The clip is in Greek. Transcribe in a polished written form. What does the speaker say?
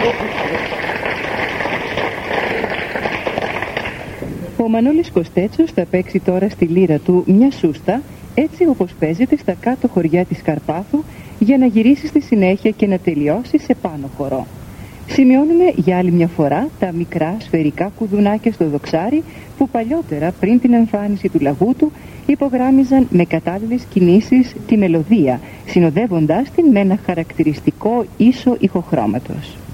Ο Μανώλης Κωστέτσος θα παίξει τώρα στη λύρα του μια σούστα, έτσι όπως παίζεται στα κάτω χωριά της Καρπάθου, για να γυρίσει στη συνέχεια και να τελειώσει σε πάνω χορό. Σημειώνουμε για άλλη μια φορά τα μικρά σφαιρικά κουδουνάκια στο δοξάρι που παλιότερα, πριν την εμφάνιση του λαγούτου, υπογράμμιζαν με κατάλληλες κινήσεις τη μελωδία, συνοδεύοντας την με ένα χαρακτηριστικό ίσο ηχοχρώματος.